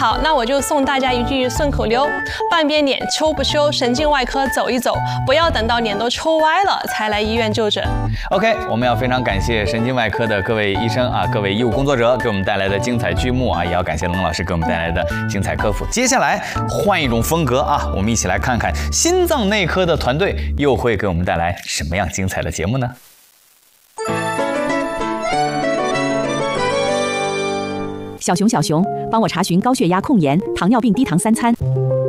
好，那我就送大家一句顺口溜：半边脸抽不休，神经外科走一走，不要等到脸都抽歪了才来医院就诊。 OK， 我们要非常感谢神经外科的各位医生啊，各位医务工作者给我们带来的精彩剧目啊，也要感谢冷老师给我们带来的精彩科普。接下来换一种风格啊，我们一起来看看心脏内科的团队又会给我们带来什么样精彩的节目呢？ 小熊，帮我查询高血压、控盐、糖尿病、低糖3餐。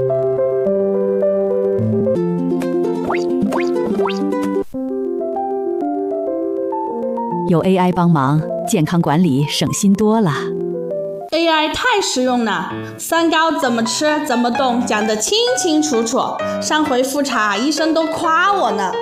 有 AI 帮忙，健康管理省心多了。 AI 太实用了，三高怎么吃、怎么动讲得清清楚楚。上回复查，医生都夸我呢。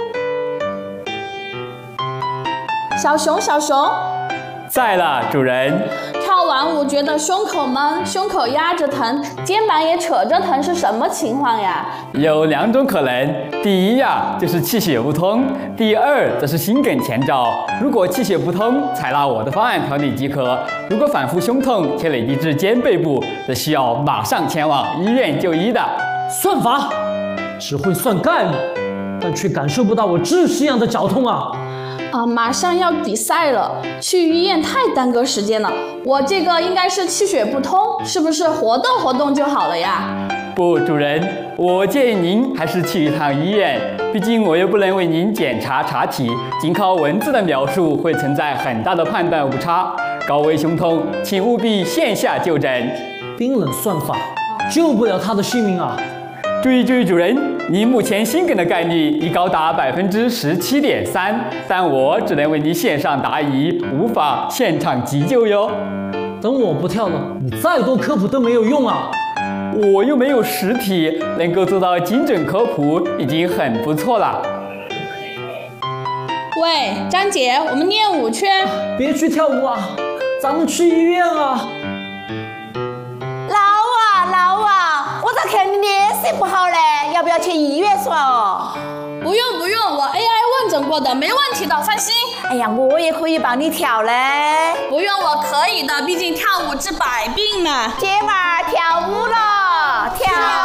小熊， 在了，主人。 跳完舞觉得胸口闷，胸口压着疼，肩膀也扯着疼，是什么情况呀？ 有2种可能，第一呀，就是气血不通；第二，则是心梗前兆。如果气血不通，采纳我的方案调理即可；如果反复胸痛且累积至肩背部，则需要马上前往医院就医的。 算法只会算概率，但却感受不到我窒息一样的绞痛啊！ 马上要比赛了，去医院太耽搁时间了。我这个应该是气血不通，是不是活动活动就好了呀？ 不，主人，我建议您还是去一趟医院，毕竟我又不能为您检查查体，仅靠文字的描述会存在很大的判断误差。高危胸痛，请务必线下就诊。 冰冷算法救不了他的性命啊！ 注意，主人，您目前心梗的概率已高达17.3%，但我只能为您线上答疑，无法现场急救哟。 等我不跳了，你再多科普都没有用啊！ 我又没有实体，能够做到精准科普已经很不错了。 喂，张姐，我们练舞去。 别去跳舞啊，咱们去医院啊！ 老王，我咋看你脸色不好嘞？要不要去医院耍哦？ 不用，我 AI 问诊过的，没问题的，放心。 哎呀，我也可以帮你跳嘞。 不用，我可以的，毕竟跳舞治百病嘛。 姐们儿跳舞了，跳。